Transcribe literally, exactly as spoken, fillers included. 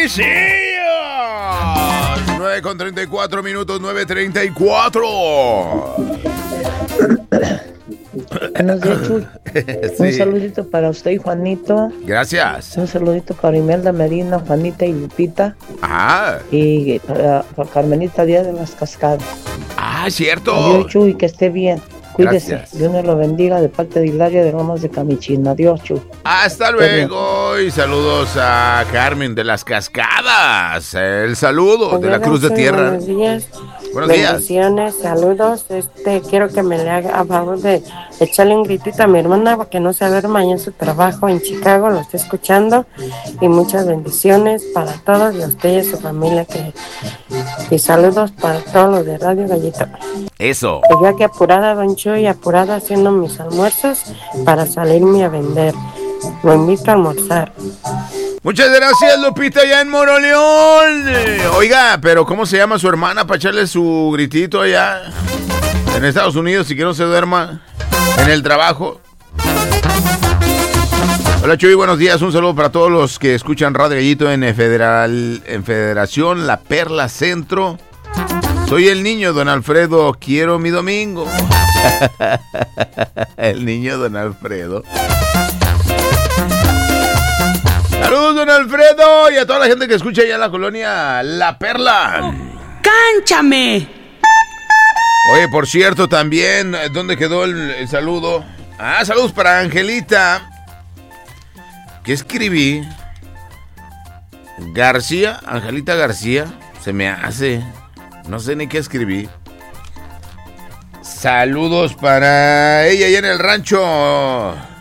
Hermosillo. nueve con treinta y cuatro minutos, nueve treinta y cuatro. Buenos días, Chuy. Sí. Un saludito para usted y Juanito. Gracias. Un saludito para Imelda Medina, Juanita y Lupita. Ah, Y para, para Carmenita Díaz de las Cascadas. ah, cierto. Adiós, Chuy, que esté bien. Cuídese. Gracias. Dios me lo bendiga de parte de Hilaria de Lomas de Camichín. Adiós, Chuy. Hasta luego y saludos a Carmen de las Cascadas. El saludo de la Cruz de Tierra. Buenos días. Buenos días. Bendiciones, saludos. Este, quiero que me le haga a favor de echarle un gritito a mi hermana para que no se duerma allá en su trabajo en Chicago, lo esté escuchando. Y muchas bendiciones para todos y a usted y a su familia. Que, y saludos para todos los de Radio Gallito. Eso. Y yo aquí apurada, Don Chuy, apurada haciendo mis almuerzos para salirme a vender. Lo invito a almorzar. Muchas gracias, Lupita, allá en Moroleón. Eh, Oiga, pero ¿cómo se llama su hermana para echarle su gritito allá en Estados Unidos y que no se duerma en el trabajo? Hola, Chuy, buenos días. Un saludo para todos los que escuchan Radio Gallito en Federal, en Federación La Perla Centro. Soy el niño Don Alfredo, quiero mi domingo. El niño Don Alfredo. Saludos, Don Alfredo, y a toda la gente que escucha allá en la colonia La Perla. ¡Cánchame! Oye, por cierto, también, ¿dónde quedó el, el saludo? Ah, saludos para Angelita. ¿Qué escribí? García, Angelita García. Se me hace. No sé ni qué escribí. Saludos para ella allá en el rancho